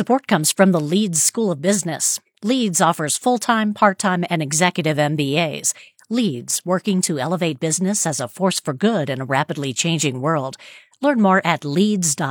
Support comes from the Leeds School of Business. Leeds offers full-time, part-time, and executive MBAs. Leeds, working to elevate business as a force for good in a rapidly changing world. Learn more at leeds.edu.